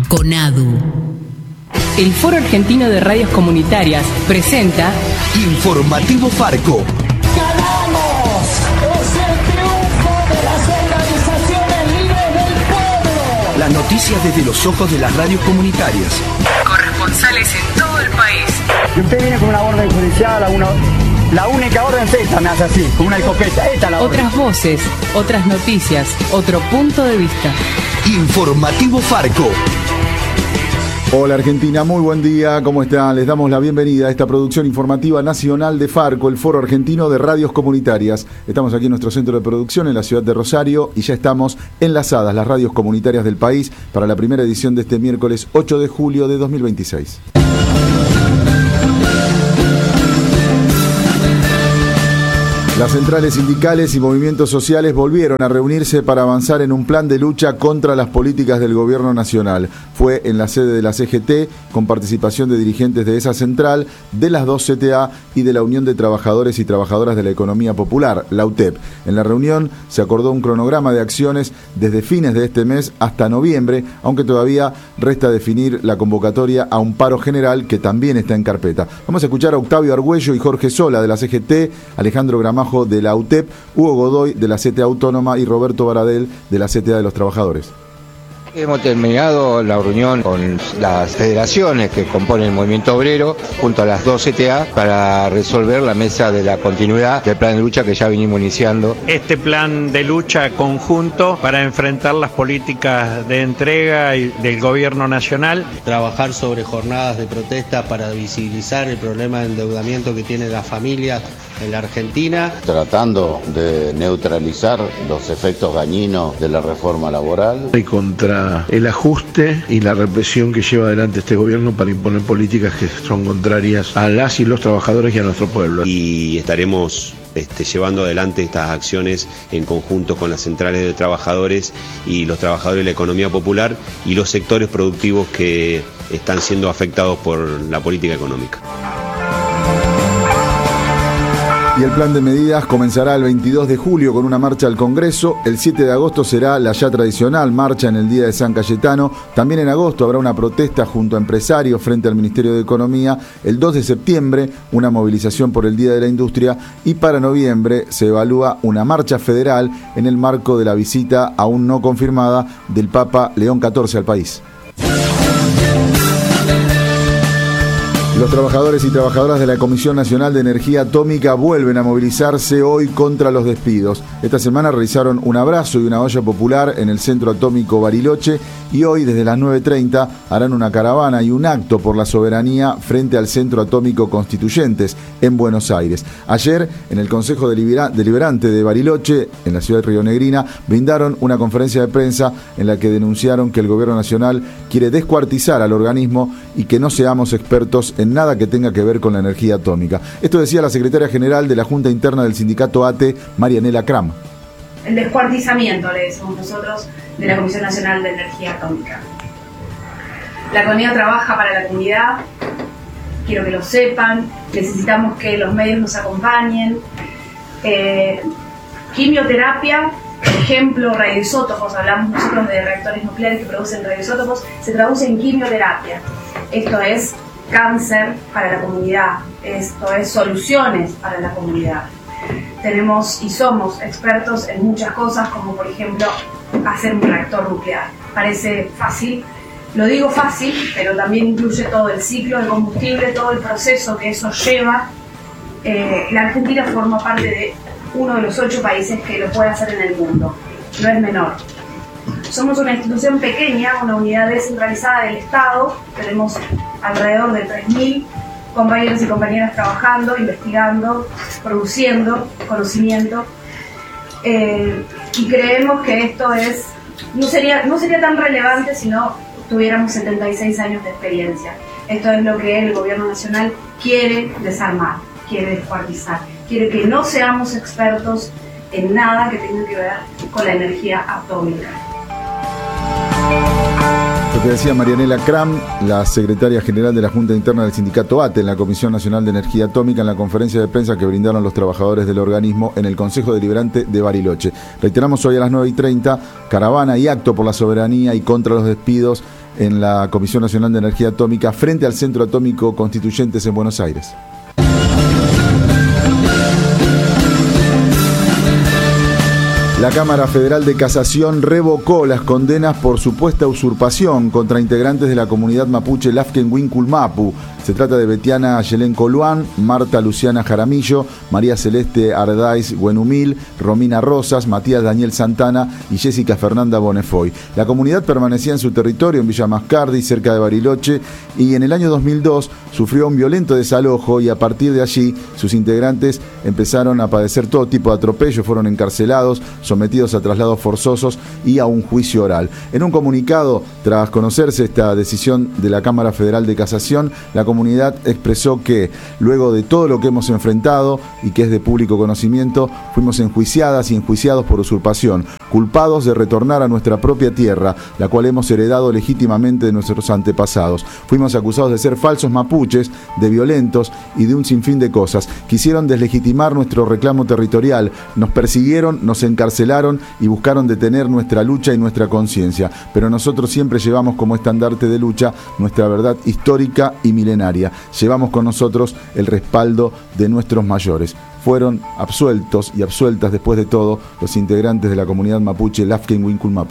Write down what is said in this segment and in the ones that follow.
CONADU. El Foro Argentino de Radios Comunitarias presenta Informativo Farco. ¡Ganamos! ¡Es el triunfo de las organizaciones libres del pueblo! Las noticias desde los ojos de las radios comunitarias. Corresponsales en todo el país. Y usted viene con una orden judicial, la única orden es esta, me hace así, con una escopeta. Esta es la orden. Otras voces, otras noticias, otro punto de vista. Informativo Farco. Hola Argentina, muy buen día, ¿cómo están? Les damos la bienvenida a esta producción informativa nacional de Farco, el Foro Argentino de Radios Comunitarias. Estamos aquí en nuestro centro de producción en la ciudad de Rosario y ya estamos enlazadas las radios comunitarias del país para la primera edición de este miércoles 8 de julio de 2026. Las centrales sindicales y movimientos sociales volvieron a reunirse para avanzar en un plan de lucha contra las políticas del gobierno nacional. Fue en la sede de la CGT, con participación de dirigentes de esa central, de las dos CTA y de la Unión de Trabajadores y Trabajadoras de la Economía Popular, la UTEP. En la reunión se acordó un cronograma de acciones desde fines de este mes hasta noviembre, aunque todavía resta definir la convocatoria a un paro general que también está en carpeta. Vamos a escuchar a Octavio Argüello y Jorge Sola de la CGT, Alejandro Gramajo de la UTEP, Hugo Godoy de la CTA Autónoma y Roberto Baradel de la CTA de los Trabajadores. Hemos terminado la reunión con las federaciones que componen el movimiento obrero junto a las dos CTA para resolver la mesa de la continuidad del plan de lucha que ya vinimos iniciando. Este plan de lucha conjunto para enfrentar las políticas de entrega del gobierno nacional. Trabajar sobre jornadas de protesta para visibilizar el problema de endeudamiento que tienen las familias en la Argentina. Tratando de neutralizar los efectos dañinos de la reforma laboral. Y contra el ajuste y la represión que lleva adelante este gobierno para imponer políticas que son contrarias a las y los trabajadores y a nuestro pueblo. Y estaremos llevando adelante estas acciones en conjunto con las centrales de trabajadores y los trabajadores de la economía popular y los sectores productivos que están siendo afectados por la política económica. Y el plan de medidas comenzará el 22 de julio con una marcha al Congreso. El 7 de agosto será la ya tradicional marcha en el Día de San Cayetano. También en agosto habrá una protesta junto a empresarios frente al Ministerio de Economía. El 2 de septiembre una movilización por el Día de la Industria. Y para noviembre se evalúa una marcha federal en el marco de la visita aún no confirmada del Papa León XIV al país. Los trabajadores y trabajadoras de la Comisión Nacional de Energía Atómica vuelven a movilizarse hoy contra los despidos. Esta semana realizaron un abrazo y una olla popular en el Centro Atómico Bariloche y hoy desde las 9:30 harán una caravana y un acto por la soberanía frente al Centro Atómico Constituyentes en Buenos Aires. Ayer, en el Consejo Deliberante de Bariloche, en la ciudad de Rionegrina, brindaron una conferencia de prensa en la que denunciaron que el gobierno nacional quiere descuartizar al organismo y que no seamos expertos en nada que tenga que ver con la energía atómica. Esto decía la secretaria general de la Junta Interna del Sindicato ATE, Marianela Cram. El descuartizamiento, le decimos nosotros, de la Comisión Nacional de Energía Atómica. La comunidad trabaja para la comunidad, quiero que lo sepan, necesitamos que los medios nos acompañen. Quimioterapia, por ejemplo, radioisótopos, hablamos nosotros de reactores nucleares que producen radioisótopos, se traduce en quimioterapia. Esto es cáncer para la comunidad, esto es soluciones para la comunidad. Tenemos y somos expertos en muchas cosas, como por ejemplo hacer un reactor nuclear. Parece fácil, lo digo fácil, pero también incluye todo el ciclo de combustible, todo el proceso que eso lleva. La Argentina forma parte de uno de los 8 países que lo puede hacer en el mundo, no es menor. Somos una institución pequeña, una unidad descentralizada del Estado, tenemos alrededor de 3.000 compañeros y compañeras trabajando, investigando, produciendo conocimiento, y creemos que esto no sería tan relevante si no tuviéramos 76 años de experiencia. Esto es lo que el gobierno nacional quiere desarmar, quiere descuartizar, quiere que no seamos expertos en nada que tenga que ver con la energía atómica. Lo que decía Marianela Cram, la secretaria general de la Junta Interna del Sindicato ATE en la Comisión Nacional de Energía Atómica, en la conferencia de prensa que brindaron los trabajadores del organismo en el Consejo Deliberante de Bariloche. Reiteramos, hoy a las 9:30, caravana y acto por la soberanía y contra los despidos en la Comisión Nacional de Energía Atómica frente al Centro Atómico Constituyentes en Buenos Aires. La Cámara Federal de Casación revocó las condenas por supuesta usurpación contra integrantes de la comunidad mapuche Lafken Wincul-Mapu. Se trata de Betiana Yelén Coluán, Marta Luciana Jaramillo, María Celeste Ardaiz Buenumil, Romina Rosas, Matías Daniel Santana y Jessica Fernanda Bonefoy. La comunidad permanecía en su territorio en Villa Mascardi, cerca de Bariloche, y en el año 2002 sufrió un violento desalojo y a partir de allí sus integrantes empezaron a padecer todo tipo de atropellos, fueron encarcelados, sometidos a traslados forzosos y a un juicio oral. En un comunicado, tras conocerse esta decisión de la Cámara Federal de Casación, la comunidad expresó que luego de todo lo que hemos enfrentado y que es de público conocimiento, fuimos enjuiciadas y enjuiciados por usurpación, culpados de retornar a nuestra propia tierra, la cual hemos heredado legítimamente de nuestros antepasados. Fuimos acusados de ser falsos mapuches, de violentos y de un sinfín de cosas. Quisieron deslegitimar nuestro reclamo territorial, nos persiguieron, nos encarcelaron y buscaron detener nuestra lucha y nuestra conciencia. Pero nosotros siempre llevamos como estandarte de lucha nuestra verdad histórica y milenaria. Llevamos con nosotros el respaldo de nuestros mayores. Fueron absueltos y absueltas después de todo los integrantes de la comunidad mapuche Lafken Wincul-Mapu.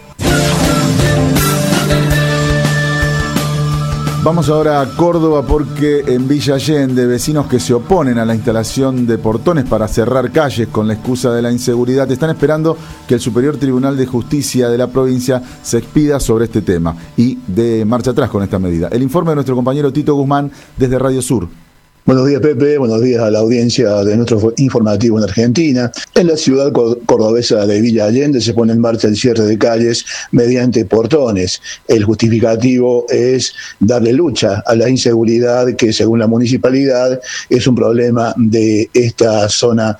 Vamos ahora a Córdoba porque en Villa Allende, vecinos que se oponen a la instalación de portones para cerrar calles con la excusa de la inseguridad están esperando que el Superior Tribunal de Justicia de la provincia se expida sobre este tema y dé marcha atrás con esta medida. El informe de nuestro compañero Tito Guzmán desde Radio Sur. Buenos días, Pepe. Buenos días a la audiencia de nuestro informativo en Argentina. En la ciudad cordobesa de Villa Allende se pone en marcha el cierre de calles mediante portones. El justificativo es darle lucha a la inseguridad que, según la municipalidad, es un problema de esta zona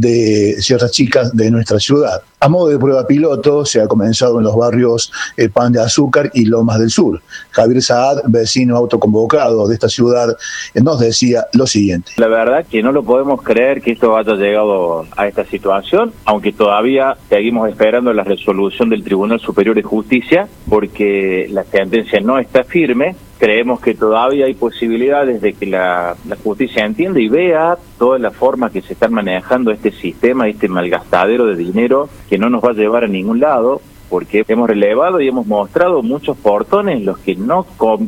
de Sierras Chicas de nuestra ciudad. A modo de prueba piloto, se ha comenzado en los barrios Pan de Azúcar y Lomas del Sur. Javier Saad, vecino autoconvocado de esta ciudad, nos decía lo siguiente. La verdad que no lo podemos creer que esto haya llegado a esta situación, aunque todavía seguimos esperando la resolución del Tribunal Superior de Justicia, porque la sentencia no está firme. Creemos que todavía hay posibilidades de que la justicia entienda y vea todas las formas que se están manejando este sistema, este malgastadero de dinero que no nos va a llevar a ningún lado, porque hemos relevado y hemos mostrado muchos portones, los que no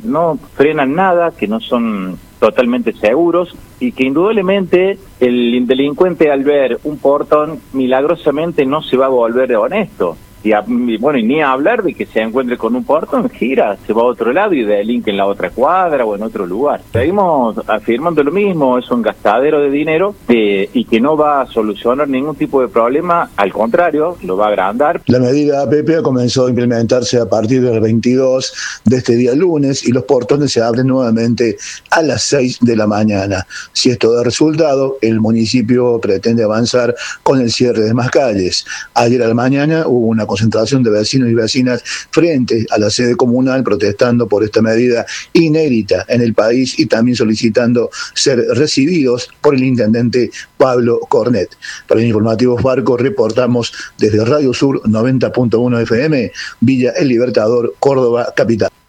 frenan nada, que no son totalmente seguros y que indudablemente el delincuente al ver un portón milagrosamente no se va a volver honesto. Y bueno, y ni hablar de que se encuentre con un portón, gira, se va a otro lado y delinque en la otra cuadra o en otro lugar. Seguimos afirmando lo mismo, es un gastadero de dinero y que no va a solucionar ningún tipo de problema, al contrario, lo va a agrandar. La medida APP ha comenzado a implementarse a partir del 22 de este día lunes y los portones se abren nuevamente a las 6 de la mañana. Si esto da resultado, el municipio pretende avanzar con el cierre de más calles. Ayer a la mañana hubo una concentración de vecinos y vecinas frente a la sede comunal protestando por esta medida inédita en el país y también solicitando ser recibidos por el intendente Pablo Cornet. Para el informativo Farco reportamos desde Radio Sur 90.1 FM, Villa El Libertador, Córdoba, capital.